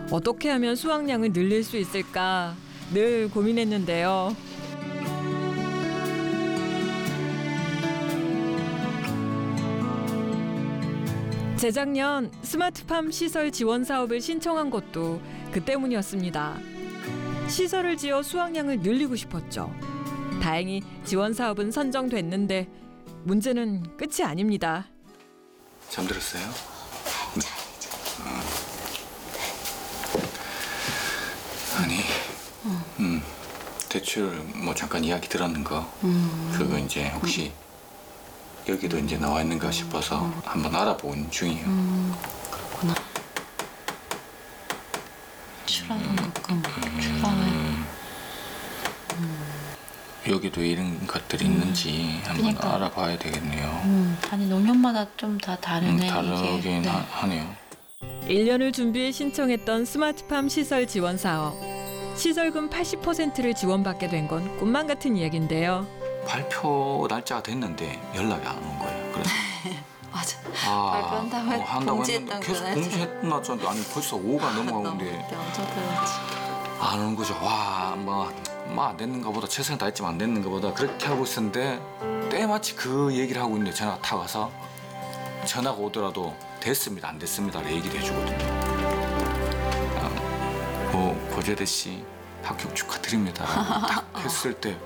어떻게 하면 수확량을 늘릴 수 있을까 늘 고민했는데요. 재작년 스마트팜 시설 지원 사업을 신청한 것도 그 때문이었습니다. 시설을 지어 수확량을 늘리고 싶었죠. 다행히 지원 사업은 선정됐는데 문제는 끝이 아닙니다. 잠들었어요? 네. 아니, 대출 뭐 잠깐 이야기 들었는 거, 그거 이제 혹시 여기도 이제 나와 있는가 싶어서 한번 알아본 중이에요. 그렇구나. 출하금, 출하네. 여기도 이런 것들이 있는지 한번 그러니까. 알아봐야 되겠네요. 아니 농협마다 좀 다 다르네. 다르긴 이게. 네. 하네요. 1년을 준비해 신청했던 스마트팜 시설 지원 사업. 시설금 80%를 지원받게 된 건 꿈만 같은 이야기인데요. 발표 날짜가 됐는데 연락이 안 온 거예요. 그래서 맞아. 발표한다고 한다고 했는데 계속 공지했던 날짜인데 아니 벌써 5가 넘어가는데 엄청 그렇지. 안 오는 거죠. 와, 안 됐는가 보다. 최선을 다했지만 안 됐는가 보다. 그렇게 하고 있었는데 때마치 그 얘기를 하고 있는데 전화가 타 가서 전화가 오더라도 됐습니다, 안 됐습니다 얘기를 해주거든요. 고재대 씨 합격 축하드립니다 딱 했을 때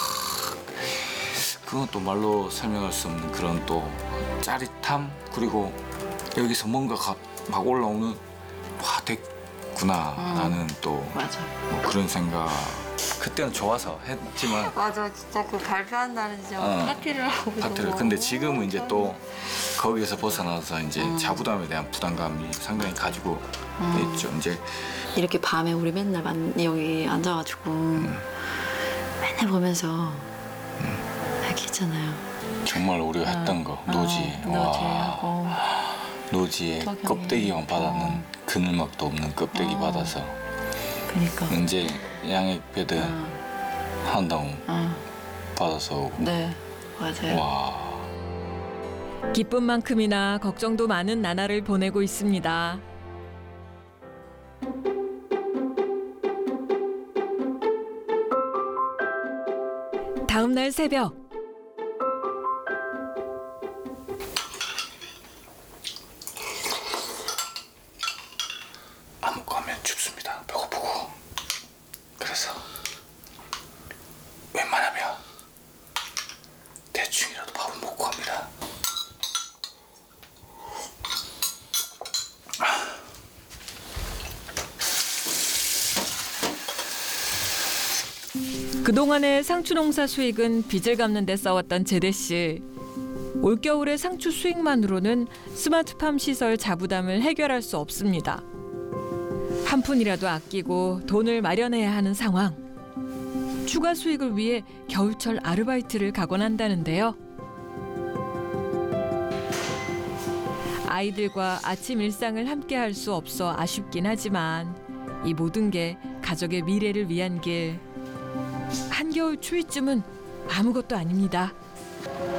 그건 또 말로 설명할 수 없는 그런 또 짜릿함, 그리고 여기서 뭔가가 막 올라오는 와 됐구나 라는 또 맞아. 뭐 그런 생각. 그때는 좋아서 했지만 맞아, 진짜 그 발표한 날은 진짜 파티를 하고. 파트를. 근데 지금은 이제 또 거기에서 벗어나서 이제 자부담에 대한 부담감이 상당히 가지고 있죠. 이제 이렇게 밤에 우리 맨날 여기 앉아가지고 맨날 보면서 이렇게 있잖아요. 정말 우리가 했던 거 노지, 노지하고 노지에 저기. 껍데기만 받았는 그늘막도 없는 껍데기 받아서 그러니까. 이제 양액 배드 한 당 받아서 오고. 네, 맞아요. 와. 기쁨만큼이나 걱정도 많은 나날을 보내고 있습니다. 다음 날 새벽. 안 먹고 하면 춥습니다. 배고프고. 그래서 웬만하면 대충이라도 밥은 먹고 합니다. 그동안의 상추 농사 수익은 빚을 갚는 데 써왔던 재대 씨. 올겨울의 상추 수익만으로는 스마트팜 시설 자부담을 해결할 수 없습니다. 한 푼이라도 아끼고 돈을 마련해야 하는 상황. 추가 수익을 위해 겨울철 아르바이트를 가곤 한다는데요. 아이들과 아침 일상을 함께 할 수 없어 아쉽긴 하지만 이 모든 게 가족의 미래를 위한 길. 한겨울 추위쯤은 아무것도 아닙니다.